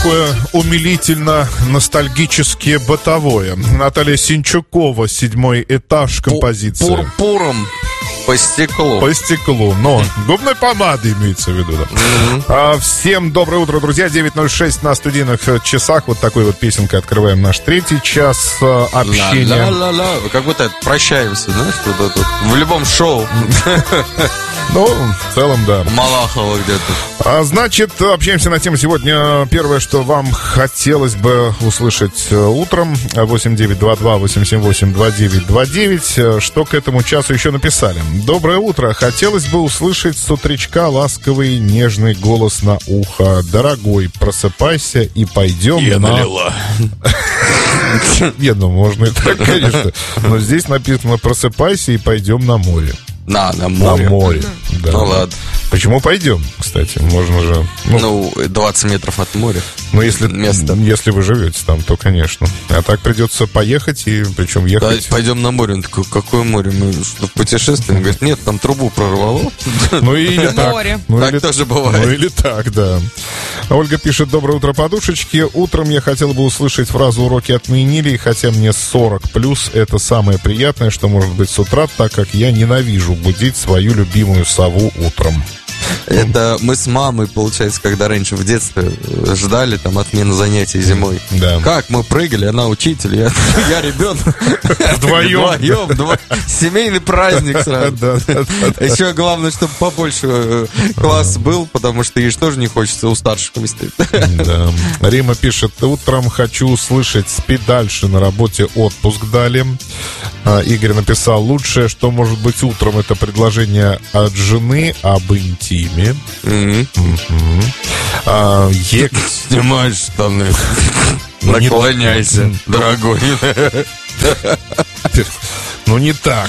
такое умилительно-ностальгически бытовое. Наталья Синчукова, «Седьмой этаж», композиция. Пурпуром по стеклу. По стеклу, но губной помады имеется в виду, да. Всем доброе утро, друзья. 9:06 на студийных часах. Вот такой вот песенкой открываем наш третий час общения. Ла-ла-ла-ла. Как будто прощаемся, знаешь, тут в любом шоу. Ну, в целом, да. Малахова где-то. Значит, общаемся на тему сегодня. Первое, что вам хотелось бы услышать утром. 8922-878-2929. Что к этому часу еще написали? Доброе утро. Хотелось бы услышать с утречка ласковый, нежный голос на ухо. Дорогой, просыпайся и пойдем налила. Не, ну можно и так, конечно. Но здесь написано: просыпайся и пойдем на море. На море. На море, да. Ну ладно. Почему пойдем, кстати? Можно же... 20 метров от моря. Ну, если вы живете там, то, конечно. А так придется поехать, и причем ехать... Да, пойдем на море. Он такой: какое море? Мы что, в путешествии? Он говорит: нет, там трубу прорвало. Ну, или так. Так тоже бывает. Ну, или так, да. Ольга пишет: доброе утро, подушечки. Утром я хотел бы услышать фразу «уроки отменили», и хотя мне 40+, это самое приятное, что может быть с утра, так как я ненавижу будить свою любимую сову утром. Это мы с мамой, получается, когда раньше в детстве ждали там отмену занятий зимой. Да. Как мы прыгали, она учитель, я ребенок. Вдвоем. Семейный праздник сразу. Еще главное, чтобы побольше класс был, потому что ей же тоже не хочется у старших вместе. Да. Рима пишет: утром хочу услышать «спи дальше, на работе отпуск дали». Игорь написал: лучшее, что может быть утром, это предложение от жены об интиме. Снимай штаны. Наклоняйся, дорогой. Ну, не так.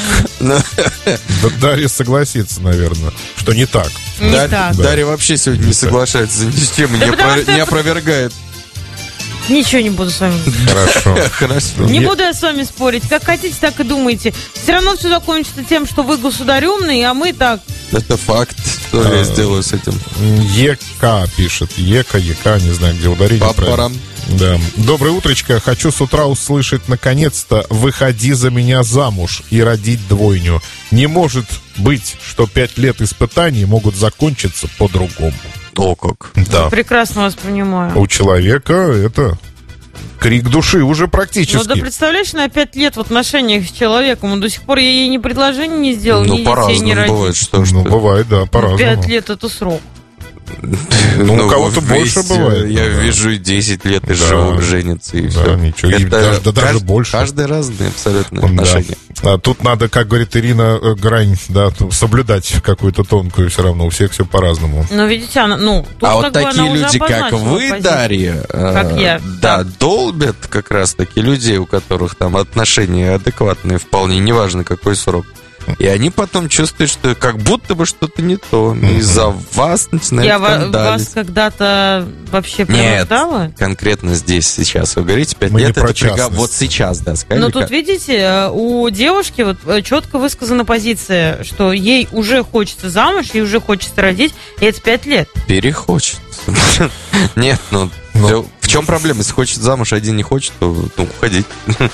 Дарья согласится, наверное, что не так. Дарья вообще сегодня не соглашается ни с чем, не опровергает. Ничего не буду с вами. Хорошо. Не буду я с вами спорить. Как хотите, так и думайте. Все равно все закончится тем, что вы государь умный, а мы так. Это факт. Что я сделаю с этим? ЕК пишет. ЕК, не знаю, где ударение. Папарам. Да. Доброе утречко. Хочу с утра услышать наконец-то «выходи за меня замуж» и родить двойню. Не может быть, что 5 лет испытаний могут закончиться по-другому. О, как. Да. Прекрасно воспринимаю. У человека это крик души уже практически. Ну, да представляешь, на 5 лет в отношениях с человеком, до сих пор я ей ни предложения не сделал, ни детей не родил. Бывает, что. Бывает, да, по-разному. 5 лет это срок. Ну, у кого-то больше бывает. Я вижу и 10 лет, и живу, женится, и все. Ничего, это даже больше. Каждый разные абсолютно отношения. А тут надо, как говорит Ирина, грань, соблюдать какую-то тонкую все равно. У всех все по-разному. Ну, видите, тут вот такие люди, как вы, Дарья, как я. Да, долбят как раз-таки людей, у которых там отношения адекватные вполне, неважно какой срок. И они потом чувствуют, что как будто бы что-то не то. Из-за вас начинают скандалить. Я вас когда-то вообще принуждала? Нет, конкретно здесь, сейчас. Вы говорите, 5 Мы лет это вот сейчас, да, сказали. Но тут, видите, у девушки вот четко высказана позиция, что ей уже хочется замуж, ей уже хочется родить, и это 5 лет. Перехочется. Нет, в чем проблема? Если хочет замуж, один не хочет, то уходить.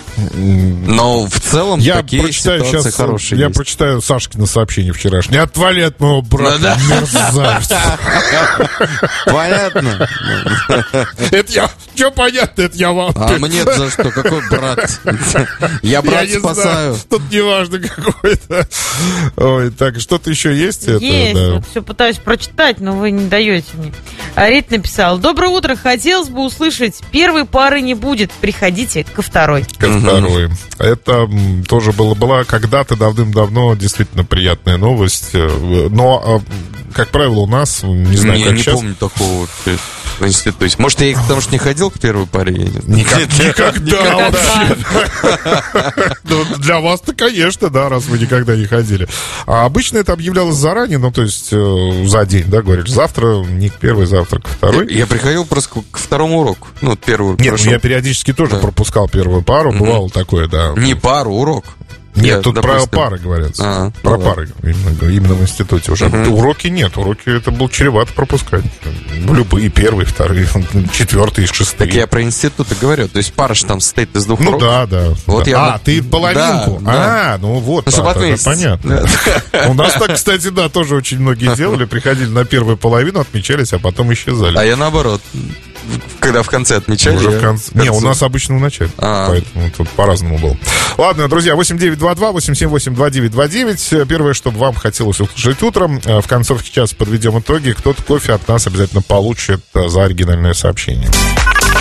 Но в целом такие ситуации хорошие. Я прочитаю Сашкино сообщение вчерашнее. Отвали от моего брата, мерзавец. Понятно. Это я. Что понятно, это я вам. А мне за что? Какой брат? Я брат спасаю. Тут неважно какой-то. Ой, так, что-то еще есть? Есть. Все пытаюсь прочитать, но вы не даете мне. Рит написал: доброе утро, хотелось бы услышать: первой пары не будет, приходите ко второй. Ко второй. Это тоже была когда-то давным-давно действительно приятная новость. Но, как правило, у нас, не знаю, как сейчас... Я не помню такого вообще в институте. Может, я потому что не ходил к первой паре? Никогда вообще. Для вас-то, конечно, да, раз вы никогда не ходили. А обычно это объявлялось заранее, то есть за день, да, говоришь, завтра не к первой, завтра ко второй. Я приходил просто к второму уроку. Первый урок. Нет, я периодически тоже пропускал первую пару, бывало такое, да. Не пару, урок. Нет, тут про пары говорят. Про пары. Именно в институте уже. Уроки нет. Уроки это было чревато пропускать. Любые, первые, вторые, четвертые, шестые. Так я про институт и говорю. То есть пара же там состоит из 2 уроков. Да. Вот я... ты половинку? Да. Ну вот, чтобы это понятно. У нас так, кстати, тоже очень многие делали. Приходили на первую половину, отмечались, а потом исчезали. А я наоборот. Когда в конце отмечали. Уже в конце. Не, у нас обычно в начале. Поэтому тут по-разному было. Ладно, друзья, 8922-878-2929. Первое, что вам хотелось услышать утром. В концовке часа подведем итоги. Кто-то кофе от нас обязательно получит за оригинальное сообщение.